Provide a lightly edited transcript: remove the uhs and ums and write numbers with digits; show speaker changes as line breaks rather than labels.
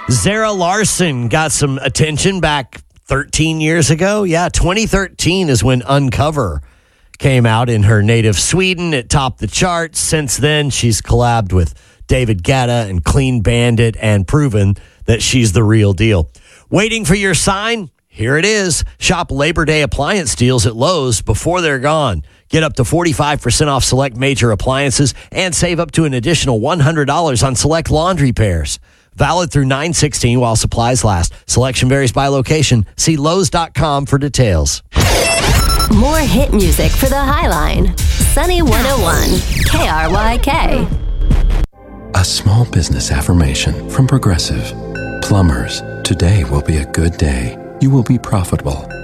Zara Larsson got some attention back 13 years ago. Yeah, 2013 is when Uncover came out in her native Sweden. It topped the charts. Since then, she's collabed with David Guetta and Clean Bandit and proven that she's the real deal. Waiting for your sign? Here it is. Shop Labor Day appliance deals at Lowe's before they're gone. Get up to 45% off select major appliances and save up to an additional $100 on select laundry pairs. Valid through 9/16 while supplies last. Selection varies by location. See Lowe's.com for details.
More hit music for the Highline. Sunny 101, KRYK.
A small business affirmation from Progressive. Plumbers, today will be a good day. You will be profitable.